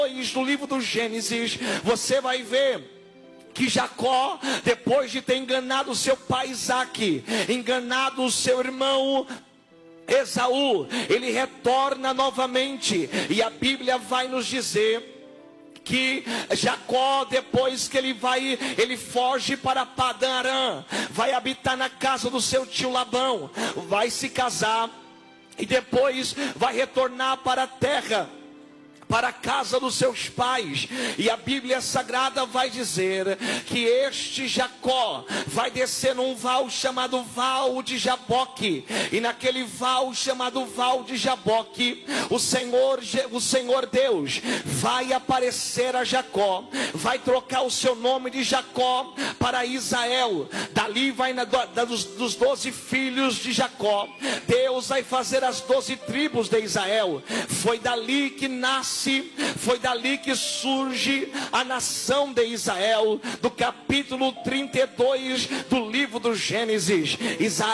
No livro do Gênesis, você vai ver que Jacó, depois de ter enganado seu pai Isaque, enganado o seu irmão Esaú, ele retorna novamente, e a Bíblia vai nos dizer que Jacó, depois que ele foge para Padã Arã, vai habitar na casa do seu tio Labão, vai se casar, e depois vai retornar para a terra, para a casa dos seus pais. E a Bíblia Sagrada vai dizer que este Jacó vai descer num val chamado Val de Jaboque, e naquele val chamado Val de Jaboque, o Senhor Deus vai aparecer a Jacó, vai trocar o seu nome de Jacó para Israel. Dali vai dos 12 filhos de Jacó, Deus vai fazer as 12 tribos de Israel. Foi dali que nasce, foi dali que surge a nação de Israel, do capítulo 32 do livro do Gênesis. Israel